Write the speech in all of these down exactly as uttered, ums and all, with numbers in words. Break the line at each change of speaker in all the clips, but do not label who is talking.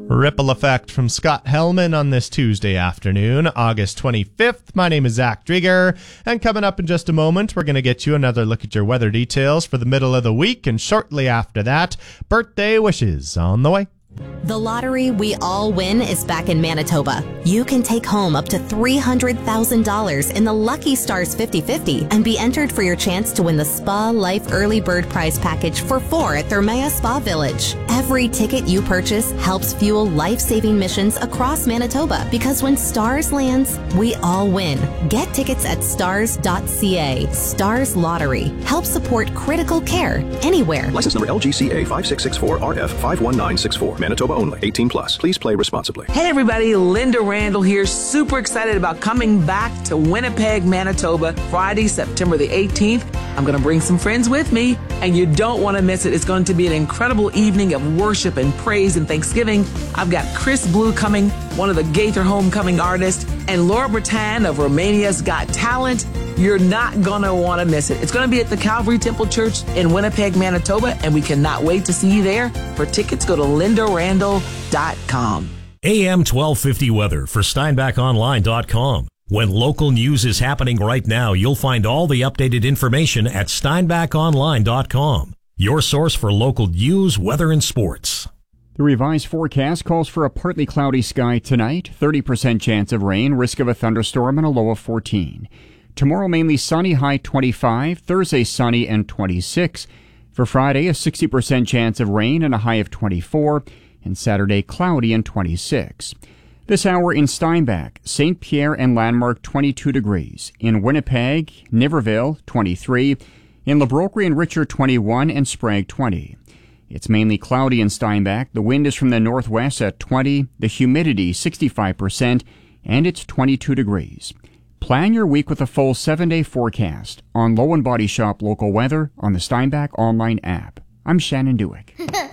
Ripple Effect from Scott Hellman on this Tuesday afternoon, August twenty-fifth. My name is Zach Drieger, and coming up in just a moment, we're going to get you another look at your weather details for the middle of the week, and shortly after that, birthday wishes on the way.
The lottery we all win is back in Manitoba. You can take home up to three hundred thousand dollars in the Lucky Stars fifty fifty and be entered for your chance to win the Spa Life Early Bird Prize Package for four at Thermea Spa Village. Every ticket you purchase helps fuel life-saving missions across Manitoba, because when Stars lands, we all win. Get tickets at stars dot c a. Stars Lottery. Help support critical care anywhere.
License number L G C A five six six four R F five one nine six four. Manitoba only. eighteen plus. Please play responsibly.
Hey everybody, Linda Randall here. Super excited about coming back to Winnipeg, Manitoba, Friday, September the eighteenth. I'm going to bring some friends with me, and you don't want to miss it. It's going to be an incredible evening of worship and praise and thanksgiving. I've got Chris Blue coming, one of the Gaither Homecoming artists, and Laura Bretan of Romania's Got Talent. You're not going to want to miss it. It's going to be at the Calvary Temple Church in Winnipeg, Manitoba, and we cannot wait to see you there. For tickets, go to linda randall dot com.
A M twelve fifty weather for steinbach online dot com. When local news is happening right now, you'll find all the updated information at steinbach online dot com. Your source for local news, weather, and sports.
The revised forecast calls for a partly cloudy sky tonight, thirty percent chance of rain, risk of a thunderstorm, and a low of fourteen. Tomorrow mainly sunny, high twenty-five. Thursday sunny and twenty-six. For Friday, a sixty percent chance of rain and a high of twenty-four. And Saturday, cloudy and twenty-six. This hour in Steinbach, Saint Pierre and Landmark, twenty-two degrees. In Winnipeg, Niverville, twenty-three. In La Broquerie and Richard, twenty-one. And Sprague, twenty. It's mainly cloudy in Steinbach. The wind is from the northwest at twenty. The humidity, sixty-five percent. And it's twenty-two degrees. Plan your week with a full seven-day forecast on Low and Body Shop local weather on the Steinbach online app. I'm Shannon Dewick.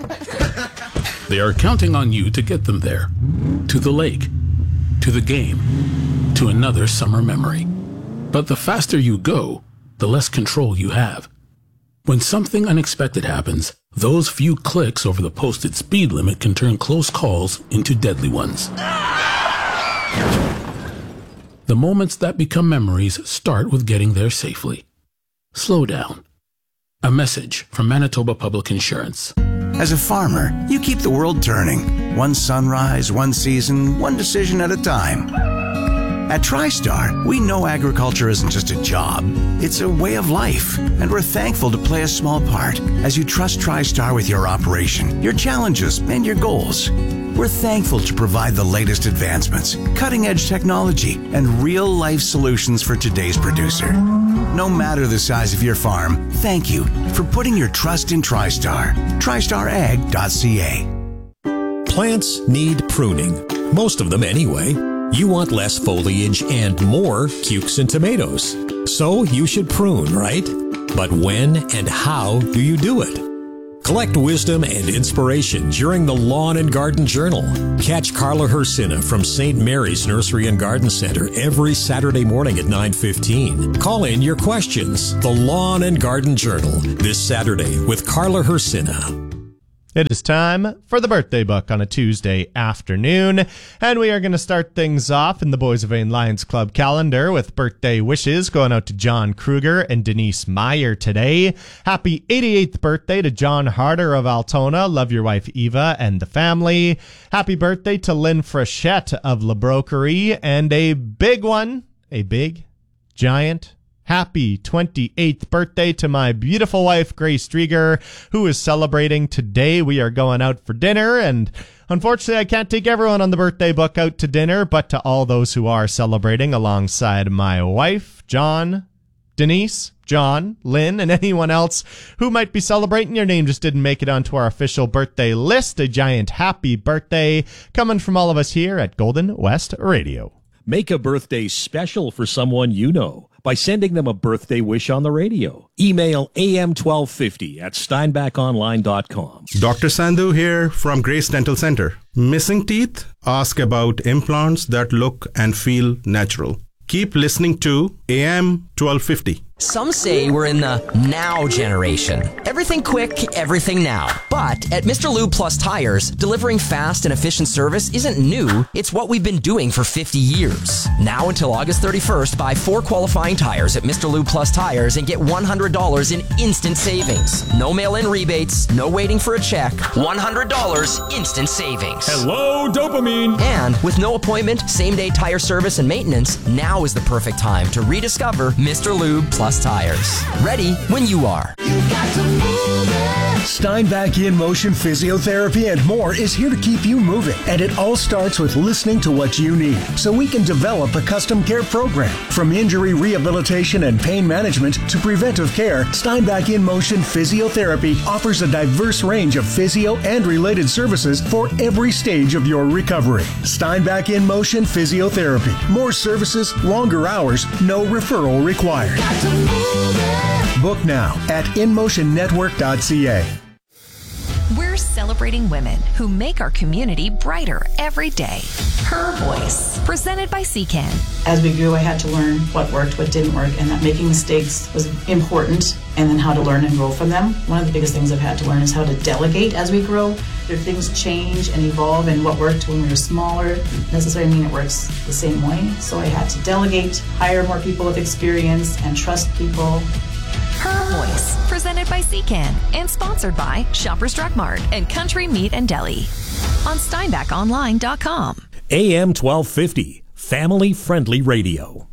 They are counting on you to get them there. To the lake. To the game. To another summer memory. But the faster you go, the less control you have. When something unexpected happens, those few clicks over the posted speed limit can turn close calls into deadly ones. The moments that become memories start with getting there safely. Slow down. A message from Manitoba Public Insurance.
As a farmer, you keep the world turning. One sunrise, one season, one decision at a time. At TriStar, we know agriculture isn't just a job. It's a way of life, and we're thankful to play a small part as you trust TriStar with your operation, your challenges, and your goals. We're thankful to provide the latest advancements, cutting-edge technology, and real-life solutions for today's producer. No matter the size of your farm, thank you for putting your trust in TriStar. tristar ag dot c a.
Plants need pruning. Most of them anyway. You want less foliage and more cukes and tomatoes. So you should prune, right? But when and how do you do it? Collect wisdom and inspiration during the Lawn and Garden Journal. Catch Carla Hersina from Saint Mary's Nursery and Garden Center every Saturday morning at nine fifteen. Call in your questions. The Lawn and Garden Journal this Saturday with Carla Hersina.
It is time for the birthday book on a Tuesday afternoon, and we are going to start things off in the Boys of Vain Lions Club calendar with birthday wishes going out to John Kruger and Denise Meyer today. Happy eighty-eighth birthday to John Harder of Altona. Love your wife Eva and the family. Happy birthday to Lynn Frechette of La Broquerie, and a big one, a big, giant, happy twenty-eighth birthday to my beautiful wife, Grace Drieger, who is celebrating today. We are going out for dinner, and unfortunately, I can't take everyone on the birthday book out to dinner, but to all those who are celebrating alongside my wife, John, Denise, John, Lynn, and anyone else who might be celebrating, your name just didn't make it onto our official birthday list. A giant happy birthday coming from all of us here at Golden West Radio.
Make a birthday special for someone you know by sending them a birthday wish on the radio. Email A M twelve fifty at steinbach online dot com.
Doctor Sandhu here from Grace Dental Center. Missing teeth? Ask about implants that look and feel natural. Keep listening to A M twelve fifty.
Some say we're in the now generation. Everything quick, everything now. But at Mister Lube Plus Tires, delivering fast and efficient service isn't new. It's what we've been doing for fifty years. Now until August thirty-first, buy four qualifying tires at Mister Lube Plus Tires and get one hundred dollars in instant savings. No mail-in rebates, no waiting for a check. one hundred dollars instant savings.
Hello, dopamine.
And with no appointment, same-day tire service and maintenance, now is the perfect time to rediscover Mister Lube Plus Tires. Ready when you are.
Steinbach In Motion Physiotherapy and more is here to keep you moving. And it all starts with listening to what you need so we can develop a custom care program. From injury rehabilitation and pain management to preventive care, Steinbach In Motion Physiotherapy offers a diverse range of physio and related services for every stage of your recovery. Steinbach In Motion Physiotherapy. More services, longer hours, no referral required. Book now at in motion network dot c a.
We're celebrating women who make our community brighter every day. Her Voice, presented by C C A N.
As we grew, I had to learn what worked, what didn't work, and that making mistakes was important, and then how to learn and grow from them. One of the biggest things I've had to learn is how to delegate as we grow. There things change and evolve, and what worked when we were smaller doesn't necessarily mean it works the same way. So I had to delegate, hire more people with experience, and trust people.
Her Voice, presented by C C A N and sponsored by Shoppers Drug Mart and Country Meat and Deli on steinbach online dot com.
A M twelve fifty, family-friendly radio.